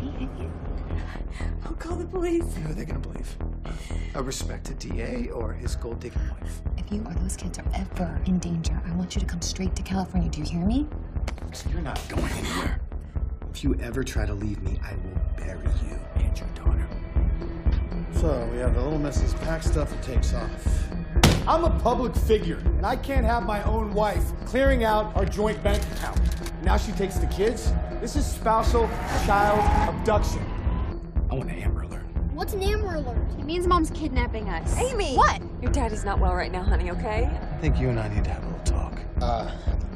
I'll call the police. Who are they gonna believe? A respected DA or his gold-digging wife? If you or those kids are ever in danger, I want you to come straight to California. Do you hear me? So you're not going anywhere. If you ever try to leave me, I will bury you and your daughter. So we have the little missus pack stuff and takes off. I'm a public figure, and I can't have my own wife clearing out our joint bank account. Now she takes the kids. This is spousal child abduction. I want an Amber Alert. What's an Amber Alert? It means Mom's kidnapping us. Amy! What? Your daddy's not well right now, honey, okay? I think you and I need to have a little talk.